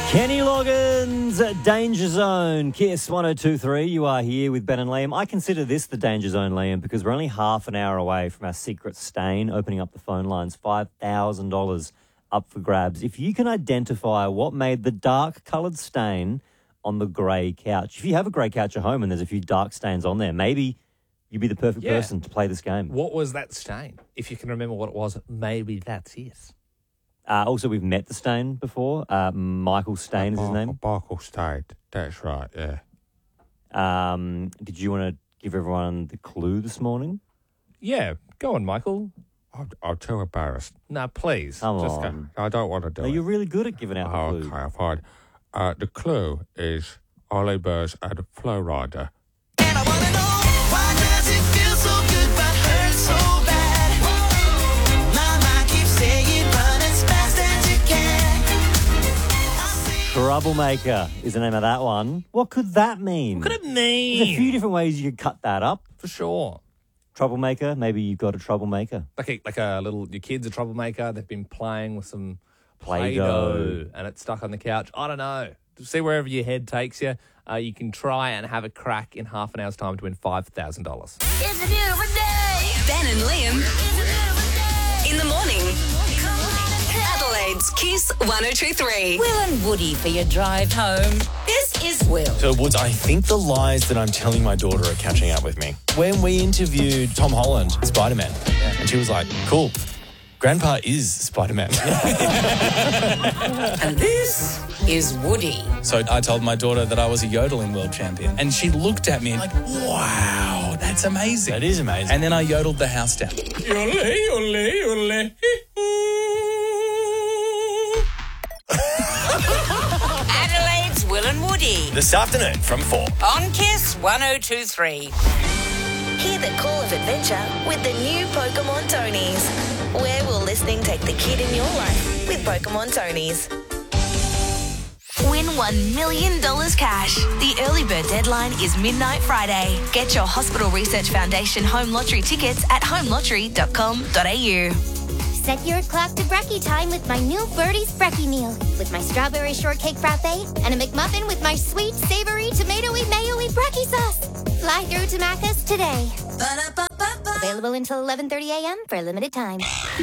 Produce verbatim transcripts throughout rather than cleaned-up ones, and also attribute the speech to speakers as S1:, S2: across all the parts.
S1: Kenny Loggins, Danger Zone, Kiss one oh two point three. You are here with Ben and Liam. I consider this the Danger Zone, Liam, because we're only half an hour away from our secret stain opening up the phone lines. five thousand dollars up for grabs. If you can identify what made the dark-coloured stain on the grey couch. If you have a grey couch at home and there's a few dark stains on there, maybe you'd be the perfect
S2: Yeah.
S1: person to play this game.
S2: What was that stain? If you can remember what it was, maybe that's it.
S1: Uh, also, we've met the stain before. Uh, Michael Stain is his name.
S3: Michael Stain, that's right, yeah.
S1: Um, did you want to give everyone the clue this morning?
S2: Yeah, go on, Michael.
S3: I'm, I'm too embarrassed.
S2: No, please.
S1: Come
S2: Just
S1: on.
S2: go.
S3: I don't want to do
S1: No,
S3: it.
S1: you're really good at giving out
S3: Oh,
S1: the clue.
S3: okay, fine. Uh, the clue is Ollie Burrs and Flow Rider.
S4: And I wanna know, why does it feel so good but hurt so bad? My mind keeps saying run as fast as you can.
S1: Troublemaker is the name of that one. What could that mean?
S2: What could it
S1: There's a few
S2: mean?
S1: different ways you could cut that up.
S2: For sure.
S1: Troublemaker, maybe you've got a troublemaker.
S2: Like a, like a little, your kid's a troublemaker. They've been playing with some
S1: Play-Doh.
S2: Play-Doh and it's stuck on the couch. I don't know. See wherever your head takes you. Uh, you can try and have a crack in half an hour's time to win five thousand dollars.
S4: It's a beautiful day.
S5: Ben and Liam in the morning. Adelaide's Kiss one oh two point three.
S6: Will and Woody for your drive home. This is Will.
S7: So, Woods, I think the lies that I'm telling my daughter are catching up with me. When we interviewed Tom Holland, Spider-Man, and she was like, cool, Grandpa is Spider-Man.
S6: And this is Woody.
S7: So I told my daughter that I was a yodeling world champion. And she looked at me like, wow, that's amazing. That is amazing. And then I yodeled the house down. Yodel, yodel, yodel.
S6: Adelaide's Will and Woody
S7: This afternoon from four.
S6: on Kiss one oh two point three.
S8: Hear the call of adventure with the new Pokemon Tonys. Where will listening take the kid in your life with Pokemon Tonys? Win one million dollars cash. The early bird deadline is midnight Friday. Get your Hospital Research Foundation home lottery tickets at home lottery dot com dot a u.
S9: Set your clock to brekkie time with my new Birdie's Brekkie meal. With my strawberry shortcake frappe and a McMuffin with my sweet, savory, tomatoey, mayo-y brekkie sauce. Fly through to Macca's today.
S4: Ba-da-ba-ba-ba.
S9: Available until eleven thirty a.m. for a limited time.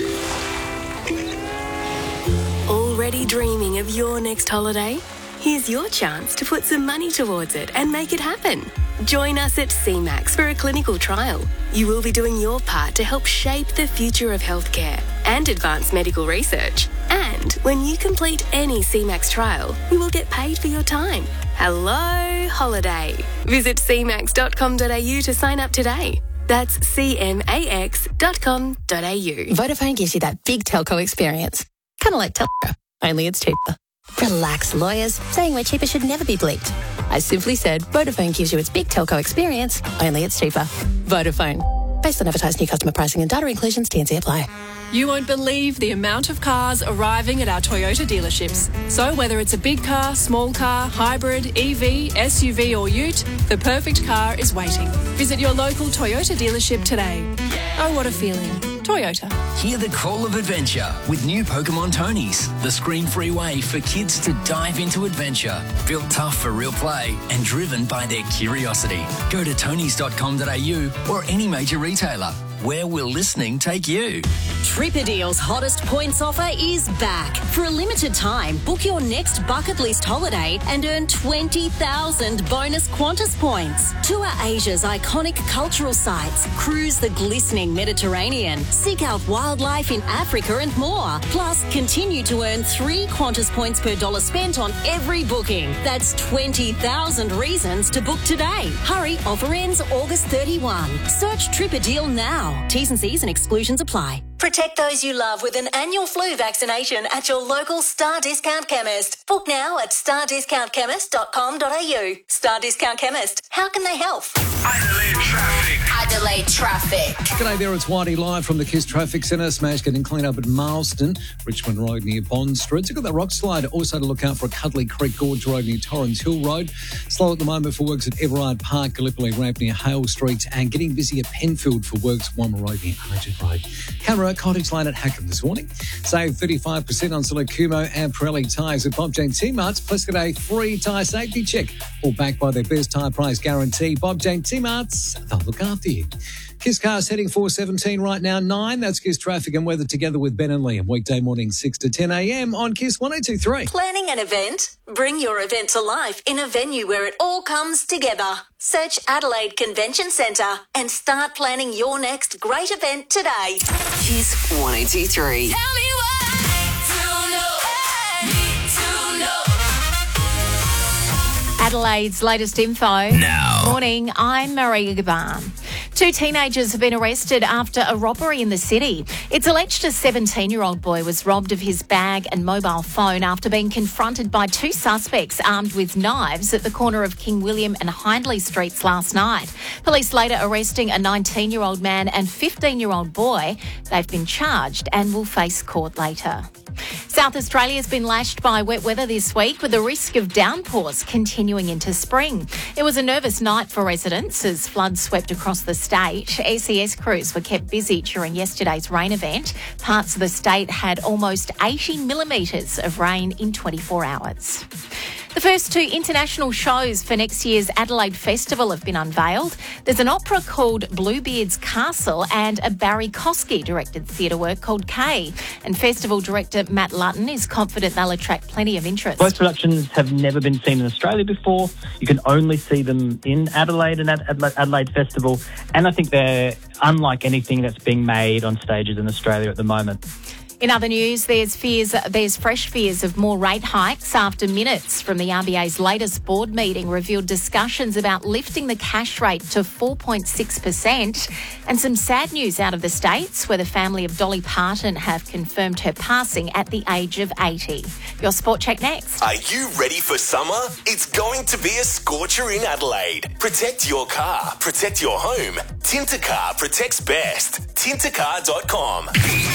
S10: Already dreaming of your next holiday? Here's your chance to put some money towards it and make it happen. Join us at C MAX for a clinical trial. You will be doing your part to help shape the future of healthcare and advanced medical research. And when you complete any C MAX trial, you will get paid for your time. Hello, holiday. Visit c max dot com dot a u to sign up today. That's c max dot com dot a u.
S11: Vodafone gives you that big telco experience. Kind of like Telstra, only it's cheaper. Relax, lawyers. Saying we're cheaper should never be bleeped. I simply said Vodafone gives you its big telco experience, only it's cheaper. Vodafone. Based on advertised new customer pricing and data inclusions, T and C apply.
S12: You won't believe the amount of cars arriving at our Toyota dealerships. So whether it's a big car, small car, hybrid, E V, S U V or ute, the perfect car is waiting. Visit your local Toyota dealership today. Oh, what a feeling. Toyota.
S13: Hear the call of adventure with new Pokemon Tonys, the screen-free way for kids to dive into adventure. Built tough for real play and driven by their curiosity. Go to tonys dot com dot a u or any major retailer. Where will listening take you?
S5: Tripadeal's hottest points offer is back. For a limited time, book your next bucket list holiday and earn twenty thousand bonus Qantas points. Tour Asia's iconic cultural sites, cruise the glistening Mediterranean, seek out wildlife in Africa and more. Plus, continue to earn three Qantas points per dollar spent on every booking. That's twenty thousand reasons to book today. Hurry, offer ends August thirty-first. Search Tripadeal now. T's and C's and exclusions apply.
S8: Protect those you love with an annual flu vaccination at your local Star Discount Chemist. Book now at star discount chemist dot com dot a u. Star Discount Chemist. How can they help?
S4: Adelaide traffic.
S6: Adelaide traffic.
S14: G'day there, it's Whitey live from the Kiss Traffic Centre. Smash getting cleaned up at Marston, Richmond Road near Bond Street. You've got that rock slide. Also to look out for a Cuddly Creek Gorge Road near Torrens Hill Road. Slow at the moment for works at Everard Park, Gallipoli Ramp near Hale Street, and getting busy at Penfield for works Wamma Road near Argent Road. Camera Cottage Lane at Hackham this morning. Save thirty-five percent on select Kumo and Pirelli tyres at Bob Jane T-Marts. Plus get a free tyre safety check. All backed by their best tyre price guarantee. Bob Jane T-Marts, they'll look after you. Kiss Cars heading four seventeen right now, nine. That's Kiss Traffic and Weather together with Ben and Liam. Weekday morning, six to ten a.m. on Kiss one oh two three.
S5: Planning an event? Bring your event to life in a venue where it all comes together. Search Adelaide Convention Centre and start planning your next great event today.
S15: Kiss one oh two three.
S6: Tell me why to know, need to know.
S16: Adelaide's latest info.
S13: Now.
S16: Morning, I'm Maria Gaban. Two teenagers have been arrested after a robbery in the city. It's alleged a seventeen-year-old boy was robbed of his bag and mobile phone after being confronted by two suspects armed with knives at the corner of King William and Hindley Streets last night. Police later arresting a nineteen-year-old man and fifteen-year-old boy. They've been charged and will face court later. South Australia has been lashed by wet weather this week with the risk of downpours continuing into spring. It was a nervous night for residents as floods swept across the state. A C S crews were kept busy during yesterday's rain event. Parts of the state had almost eighty millimetres of rain in twenty-four hours. The first two international shows for next year's Adelaide Festival have been unveiled. There's an opera called Bluebeard's Castle and a Barry Kosky-directed theatre work called Kay. And festival director Matt Lutton is confident they'll attract plenty of interest.
S17: Both productions have never been seen in Australia before. You can only see them in Adelaide and at Adelaide Festival. And I think they're unlike anything that's being made on stages in Australia at the moment.
S16: In other news, there's fears, there's fresh fears of more rate hikes after minutes from the R B A's latest board meeting revealed discussions about lifting the cash rate to four point six percent. And some sad news out of the States, where the family of Dolly Parton have confirmed her passing at the age of eighty. Your Sport Check next.
S18: Are you ready for summer? It's going to be a scorcher in Adelaide. Protect your car, protect your home. Tintercar protects best. Tintercar dot com.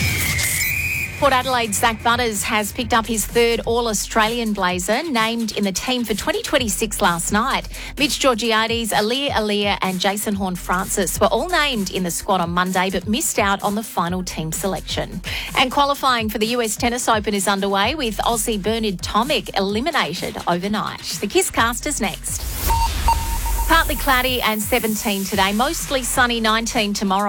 S16: Port Adelaide's Zach Butters has picked up his third All-Australian blazer, named in the team for twenty twenty-six last night. Mitch Georgiades, Aaliyah Aaliyah and Jason Horne-Francis were all named in the squad on Monday but missed out on the final team selection. And qualifying for the U S Tennis Open is underway with Aussie Bernard Tomic eliminated overnight. The Kiss Cast is next. Partly cloudy and seventeen today, mostly sunny, nineteen tomorrow.